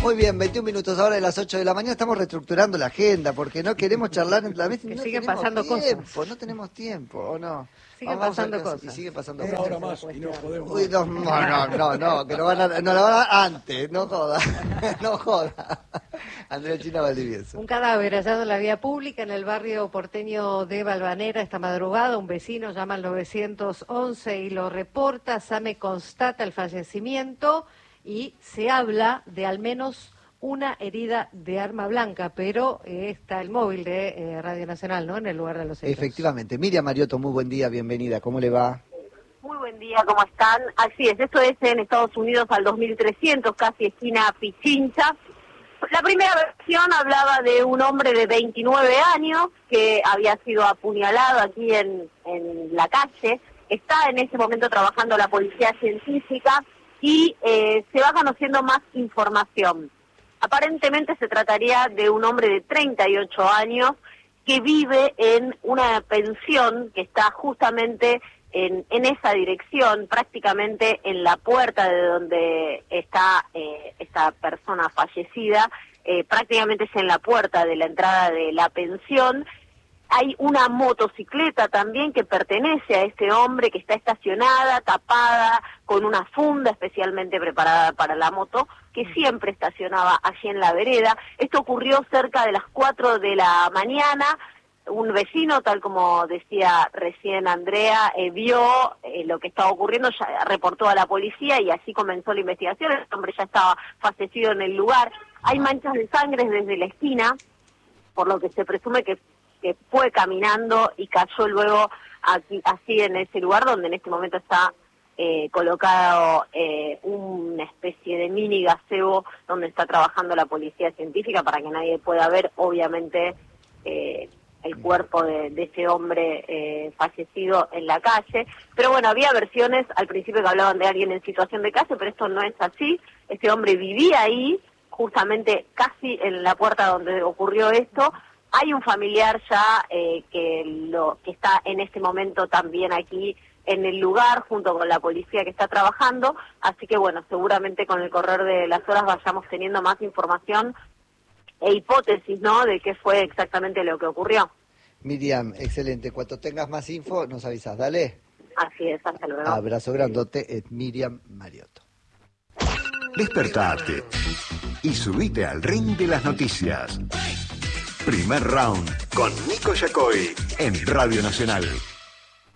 Muy bien, 21 minutos ahora de las 8 de la mañana. Estamos reestructurando la agenda porque no queremos charlar en la vez. No siguen tenemos pasando tiempo, cosas. No tenemos tiempo, ¿o no? Siguen pasando cosas. Y sigue pasando Una cosas. hora más y no podemos. Uy, no, que no la van a dar antes, no joda, no joda. Andrea China Valdivieso. Un cadáver hallado en la vía pública en el barrio porteño de Valvanera esta madrugada. Un vecino llama al 911 y lo reporta. SAME constata el fallecimiento y se habla de al menos una herida de arma blanca, pero está el móvil de Radio Nacional, ¿no?, en el lugar de los hechos. Efectivamente. Miriam Mariotto, muy buen día, bienvenida. ¿Cómo le va? Muy buen día, ¿cómo están? Así es, esto es en Estados Unidos al 2300, casi esquina Pichincha. La primera versión hablaba de un hombre de 29 años que había sido apuñalado aquí en la calle. Está en ese momento trabajando la policía científica y se va conociendo más información. Aparentemente se trataría de un hombre de 38 años que vive en una pensión que está justamente en esa dirección, prácticamente en la puerta de donde está esta persona fallecida, prácticamente es en la puerta de la entrada de la pensión. Hay una motocicleta también que pertenece a este hombre que está estacionada, tapada, con una funda especialmente preparada para la moto, que siempre estacionaba allí en la vereda. Esto ocurrió cerca de las 4 de la mañana. Un vecino, tal como decía recién Andrea, vio lo que estaba ocurriendo, ya reportó a la policía y así comenzó la investigación. El hombre ya estaba fallecido en el lugar. Hay manchas de sangre desde la esquina, por lo que se presume que fue caminando y cayó luego aquí, así en ese lugar donde en este momento está colocado una especie de mini gazebo donde está trabajando la policía científica para que nadie pueda ver, obviamente, el cuerpo de ese hombre fallecido en la calle. Pero bueno, había versiones al principio que hablaban de alguien en situación de calle, pero esto no es así. Este hombre vivía ahí, justamente casi en la puerta donde ocurrió esto. Hay un familiar ya que está en este momento también aquí en el lugar, junto con la policía que está trabajando, así que bueno, seguramente con el correr de las horas vayamos teniendo más información e hipótesis, ¿no?, de qué fue exactamente lo que ocurrió. Miriam, excelente. Cuando tengas más info, nos avisas, dale. Así es, hasta luego. Abrazo grandote, es Miriam Mariotto. Despertate y subite al ring de las noticias. Primer round con Nico Yacoy en Radio Nacional.